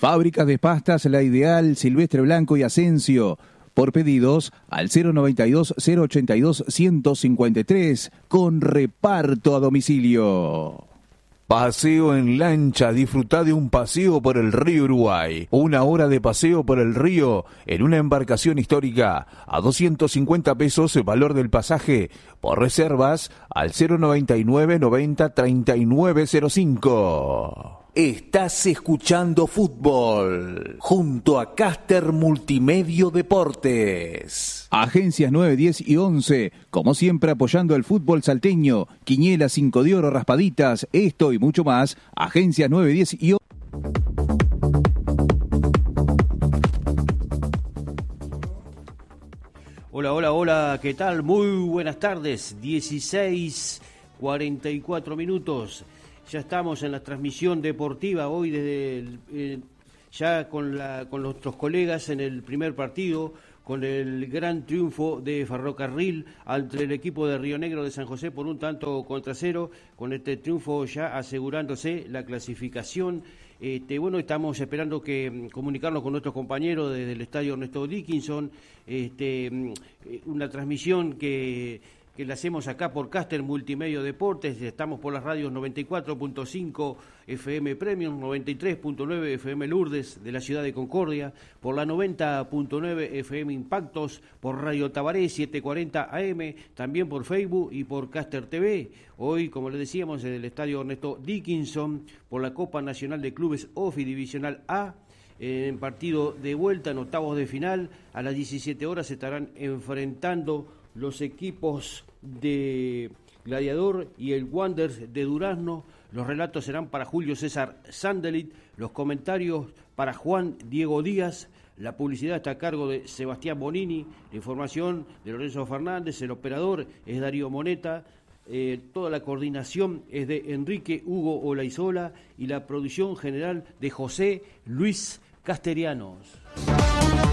Fábricas de pastas La Ideal, Silvestre Blanco y Asensio. Por pedidos al 092-082-153 con reparto a domicilio. Paseo en lancha, disfruta de un paseo por el río Uruguay. 1 hora de paseo por el río en una embarcación histórica a 250 pesos el valor del pasaje. Por reservas al 099 90 3905. Estás escuchando fútbol junto a Caster Multimedio Deportes. Agencias 9, 10 y 11, como siempre apoyando el fútbol salteño. Quiniela, 5 de oro, raspaditas, esto y mucho más. Agencias 9, 10 y 11. Hola, ¿qué tal? Muy buenas tardes, 16:44 minutos. Ya estamos en la transmisión deportiva hoy desde ya con nuestros colegas en el primer partido, con el gran triunfo de Ferrocarril ante el equipo de Río Negro de San José por 1-0, con este triunfo ya asegurándose la clasificación. Estamos esperando comunicarnos con nuestros compañeros desde el estadio Ernesto Dickinson, una transmisión que la hacemos acá por Caster Multimedio Deportes. Estamos por las radios 94.5 FM Premium, 93.9 FM Lourdes de la ciudad de Concordia, por la 90.9 FM Impactos, por Radio Tabaré 740 AM, también por Facebook y por Caster TV. Hoy, como les decíamos, desde el estadio Ernesto Dickinson, por la Copa Nacional de Clubes OFI Divisional A, en partido de vuelta en octavos de final. A las 17 horas se estarán enfrentando los equipos de Gladiador y el Wanderers de Durazno. Los relatos serán para Julio César Sandelit, los comentarios para Juan Diego Díaz, la publicidad está a cargo de Sebastián Bonini, la información de Lorenzo Fernández, el operador es Darío Moneta, toda la coordinación es de Enrique Hugo Olaizola y la producción general de José Luis Casterianos.